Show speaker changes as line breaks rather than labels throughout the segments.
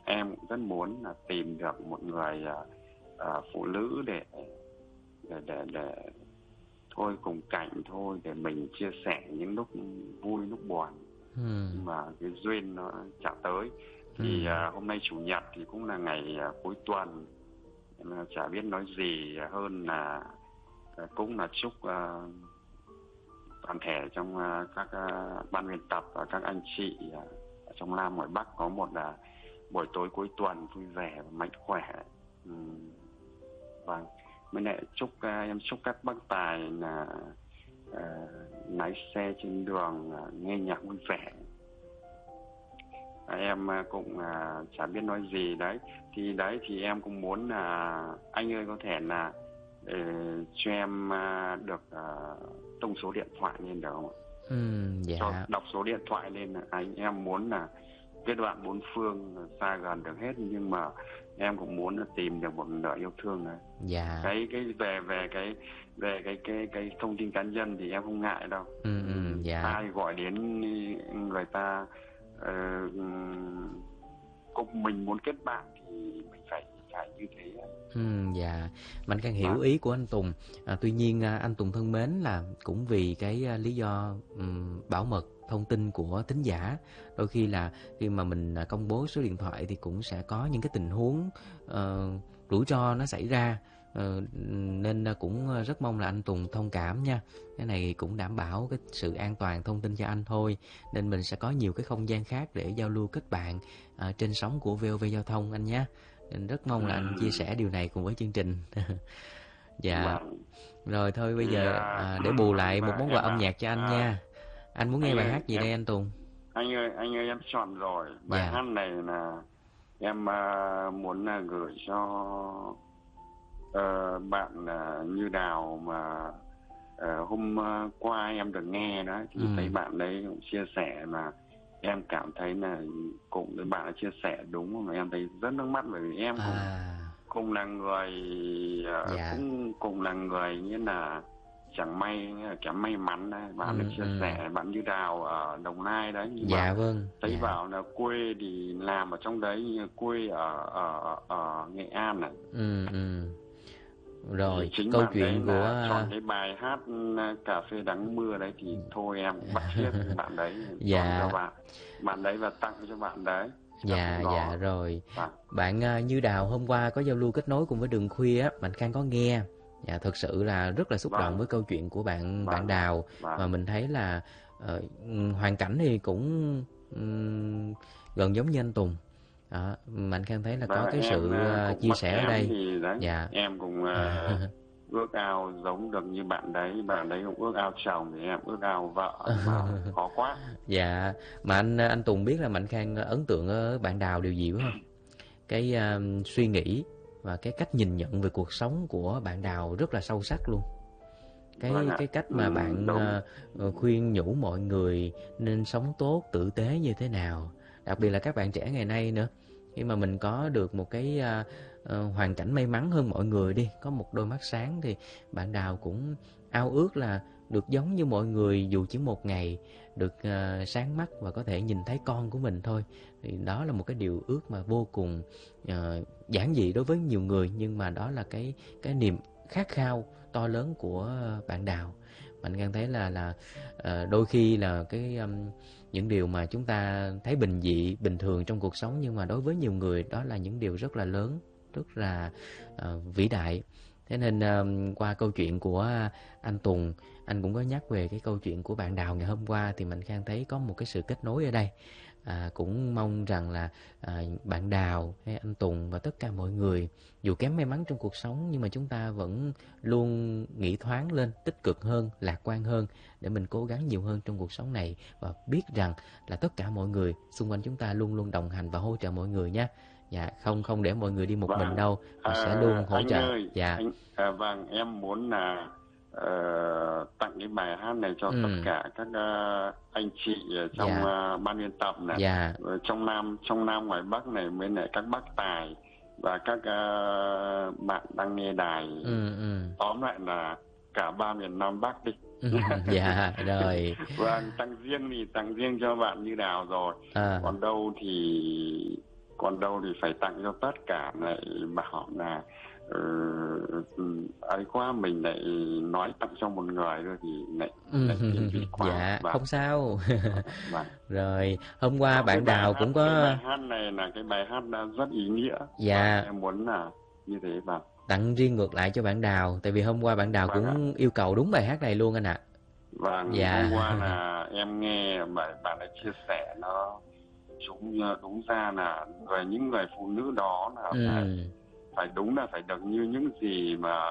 em cũng rất muốn là tìm được một người phụ nữ để thôi cùng cảnh thôi, để mình chia sẻ những lúc vui lúc buồn. Nhưng mà cái duyên nó chả tới. Thì hôm nay chủ nhật thì cũng là ngày cuối tuần, chả biết nói gì hơn là cũng là chúc toàn thể trong các ban biên tập và các anh chị ở trong Nam ngoài Bắc có một buổi tối cuối tuần vui vẻ và mạnh khỏe. Vâng, mới lại em chúc các bác tài là lái xe trên đường nghe nhạc vui vẻ. Em cũng chả biết nói gì đấy. Thì em cũng muốn là anh ơi có thể là cho em được tung số điện thoại lên được không ạ?
Dạ.
Cho đọc số điện thoại lên. Em muốn là kết bạn bốn phương xa gần được hết, nhưng mà em cũng muốn là tìm được một nửa yêu thương này.
Dạ.
Cái về cái thông tin cá nhân thì em không ngại đâu.
Dạ.
Ai gọi đến người ta cùng mình muốn kết bạn thì mình phải như thế.
Dạ, mình càng hiểu ý của anh Tùng. Tuy nhiên anh Tùng thân mến, là cũng vì cái lý do bảo mật thông tin của thính giả, đôi khi là khi mà mình công bố số điện thoại thì cũng sẽ có những cái tình huống rủi ro nó xảy ra. Nên cũng rất mong là anh Tùng thông cảm nha. Cái này cũng đảm bảo cái sự an toàn thông tin cho anh thôi, nên mình sẽ có nhiều cái không gian khác để giao lưu kết bạn trên sóng của VOV Giao thông anh nhé. Nên rất mong là anh chia sẻ điều này cùng với chương trình. Dạ. Rồi thôi bây giờ để bù lại một món quà âm nhạc cho anh nha. Anh muốn nghe bài hát gì đây anh Tùng?
Anh ơi em chọn rồi. Bài hát này là em muốn gửi cho bạn Như Đào mà hôm qua em được nghe đó, thì thấy bạn đấy cũng chia sẻ mà em cảm thấy là cùng với bạn chia sẻ đúng, mà em thấy rất nước mắt, bởi vì em cũng là người cũng cùng là người như là kém may mắn đấy. Bạn được chia sẻ, bạn Như Đào ở Đồng Nai đấy, nhưng mà thấy bảo là quê thì làm ở trong đấy, quê ở Nghệ An này.
Rồi câu chuyện của
chọn cái bài hát Cà Phê Đắng Mưa đấy, thì thôi em cũng bắt chiếc bạn đấy chọn cho bạn đấy và tặng cho bạn đấy.
Dạ rồi. Bạn Như Đào hôm qua có giao lưu kết nối cùng với Đường Khuya á, Mạnh Khang có nghe. Dạ, thực sự là rất là xúc động với câu chuyện của bạn Đào. Mà mình thấy là hoàn cảnh thì cũng gần giống như anh Tùng. Mạnh Khang thấy là có cái sự chia sẻ ở đây.
Dạ. Em cũng ước ao giống được như bạn đấy cũng ước ao chồng, thì em ước ao vợ, mà khó quá.
Dạ, mà anh Tùng biết là Mạnh Khang ấn tượng ở bạn Đào điều gì không? Cái suy nghĩ và cái cách nhìn nhận về cuộc sống của bạn Đào rất là sâu sắc luôn. Cái cách mà bạn khuyên nhủ mọi người nên sống tốt, tử tế như thế nào, đặc biệt là các bạn trẻ ngày nay nữa. Khi mà mình có được một cái hoàn cảnh may mắn hơn mọi người đi, có một đôi mắt sáng, thì bạn Đào cũng ao ước là được giống như mọi người, dù chỉ một ngày, được sáng mắt và có thể nhìn thấy con của mình thôi. Thì đó là một cái điều ước mà vô cùng giản dị đối với nhiều người, nhưng mà đó là cái niềm khát khao to lớn của bạn Đào. Mình cảm thấy là đôi khi là những điều mà chúng ta thấy bình dị, bình thường trong cuộc sống, nhưng mà đối với nhiều người đó là những điều rất là lớn, rất là vĩ đại. Thế nên qua câu chuyện của anh Tùng, anh cũng có nhắc về cái câu chuyện của bạn Đào ngày hôm qua, thì mình Khang thấy có một cái sự kết nối ở đây. Cũng mong rằng là bạn Đào hay anh Tùng và tất cả mọi người, dù kém may mắn trong cuộc sống, nhưng mà chúng ta vẫn luôn nghĩ thoáng lên, tích cực hơn, lạc quan hơn, để mình cố gắng nhiều hơn trong cuộc sống này, và biết rằng là tất cả mọi người xung quanh chúng ta luôn luôn đồng hành và hỗ trợ mọi người nhé. Dạ, không để mọi người đi một mình đâu, mà sẽ luôn hỗ trợ.
Ơi, dạ. Vâng, em muốn là tặng cái bài hát này cho tất cả các anh chị trong ban biên tập này, trong Nam ngoài Bắc này, với lại các bác tài và các bạn đang nghe đài. Tóm lại là cả ba miền Nam Bắc đi.
Dạ rồi.
Vâng, tặng riêng cho bạn Như Đào rồi. Còn còn đâu thì phải tặng cho tất cả, lại bảo là ấy quá, mình lại nói tặng cho một người thôi thì lại thiên vị quá.
Dạ,
Vâng.
không sao.
Vâng.
Rồi, hôm qua
Cái
bạn
bài
Đào
hát,
cũng
cái
có
bài hát này là cái bài hát rất ý nghĩa.
dạ
Em muốn là như thế. Vâng.
tặng riêng ngược lại cho bạn Đào, tại vì hôm qua bạn Đào
Vâng ạ.
cũng yêu cầu đúng bài hát này luôn anh ạ.
Vâng,
Dạ.
hôm qua là em nghe bạn ấy chia sẻ nó đúng ra là những người phụ nữ đó là phải đúng là phải được như những gì mà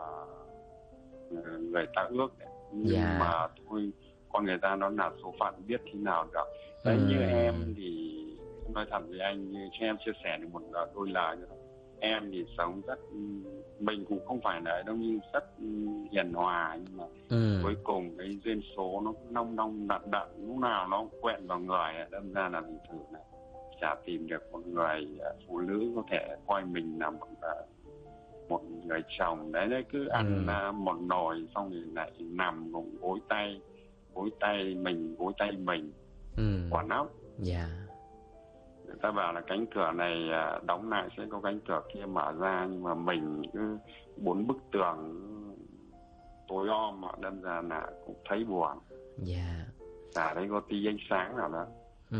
người ta ước đấy. Nhưng
Dạ.
mà thôi, con người ta nó là số phận, biết thế nào được. Đấy, như em thì nói thật với anh, như cho em chia sẻ được một đôi lời nữa. Em thì sống rất, mình cũng không phải là đâu, nhưng rất hiền hòa, nhưng mà cuối cùng cái duyên số nó nong nong đặn đặn, lúc nào nó quẹn vào người, đâm ra là mình thử là chả tìm được một người phụ nữ có thể coi mình là một người chồng. Đấy cứ ăn một nồi xong thì lại nằm cùng gối tay mình quả nóc.
Dạ.
Người ta bảo là cánh cửa này đóng lại sẽ có cánh cửa kia mở ra, nhưng mà mình cứ 4 bức tường tối om, đâm ra là cũng thấy buồn.
Dạ.
Chả thấy có tí ánh sáng nào đó.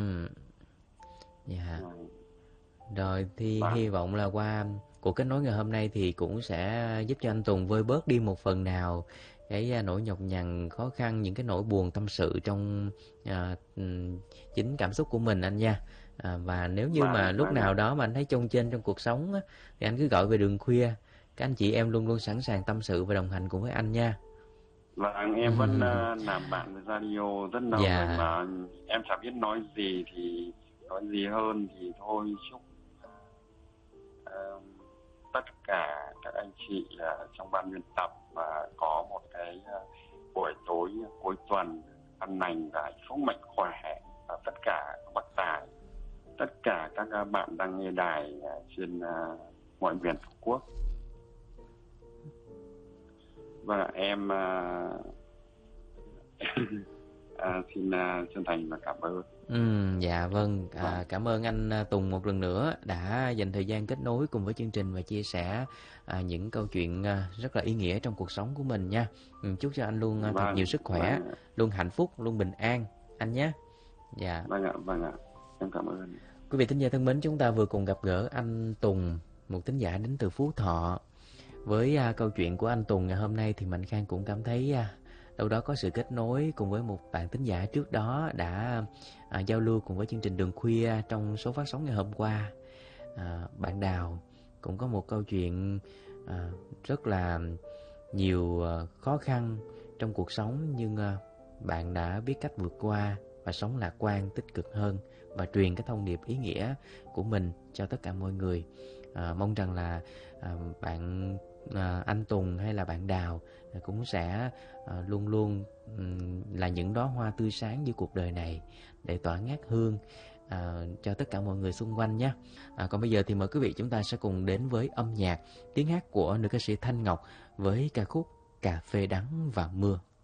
Dạ. Rồi thì hy vọng là qua cuộc kết nối ngày hôm nay thì cũng sẽ giúp cho anh Tùng vơi bớt đi một phần nào cái nỗi nhọc nhằn, khó khăn, những cái nỗi buồn tâm sự trong chính cảm xúc của mình anh nha. Và nếu như mà lúc nào đó mà anh thấy chông chênh trong cuộc sống á, thì anh cứ gọi về Đường Khuya, các anh chị em luôn luôn sẵn sàng tâm sự và đồng hành cùng với anh nha.
Vâng, em vẫn làm bạn với radio rất lâu rồi mà em chả biết nói gì thì nói gì hơn, thì thôi chúc tất cả các anh chị trong ban biên tập và có một cái buổi tối cuối tuần an lành và hạnh phúc, mạnh khỏe, và tất cả các bác tài, tất cả các bạn đang nghe đài trên mọi miền Tổ quốc. Vâng, em xin chân thành và cảm ơn.
Dạ vâng, cảm ơn anh Tùng một lần nữa đã dành thời gian kết nối cùng với chương trình và chia sẻ những câu chuyện rất là ý nghĩa trong cuộc sống của mình nha. Chúc cho anh luôn thật nhiều sức khỏe, luôn hạnh phúc, luôn bình an anh nhé. Dạ.
Vâng ạ, em cảm ơn.
Quý vị thính giả thân mến, chúng ta vừa cùng gặp gỡ anh Tùng, một thính giả đến từ Phú Thọ. Với câu chuyện của anh Tùng ngày hôm nay thì Mạnh Khang cũng cảm thấy đâu đó có sự kết nối cùng với một bạn thính giả trước đó đã giao lưu cùng với chương trình Đường Khuya trong số phát sóng ngày hôm qua. Bạn Đào cũng có một câu chuyện rất là nhiều khó khăn trong cuộc sống, nhưng bạn đã biết cách vượt qua và sống lạc quan, tích cực hơn và truyền cái thông điệp ý nghĩa của mình cho tất cả mọi người. Mong rằng là anh Tùng hay là bạn Đào cũng sẽ luôn luôn là những đóa hoa tươi sáng giữa cuộc đời này để tỏa ngát hương cho tất cả mọi người xung quanh nhé. Còn bây giờ thì mời quý vị chúng ta sẽ cùng đến với âm nhạc, tiếng hát của nữ ca sĩ Thanh Ngọc với ca khúc Cà phê đắng và mưa.